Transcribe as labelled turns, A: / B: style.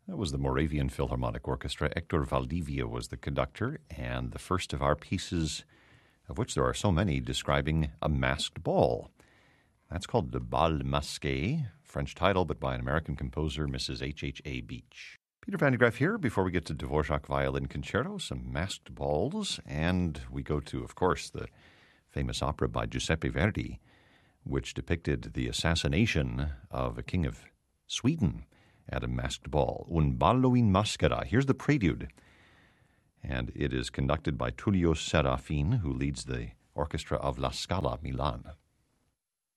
A: That was the Moravian Philharmonic Orchestra. Hector Valdivia was the conductor, and the first of our pieces, of which there are so many, describing a masked ball. That's called Le Bal Masqué, French title, but by an American composer, Mrs. H.H.A. Beach. Peter Van de Graaff here. Before we get to Dvorak Violin Concerto, some masked balls, and we go to, of course, the famous opera by Giuseppe Verdi, which depicted the assassination of a king of Sweden at a masked ball. Un ballo in maschera. Here's the prelude. And it is conducted by Tullio Serafin, who leads the orchestra of La Scala Milan.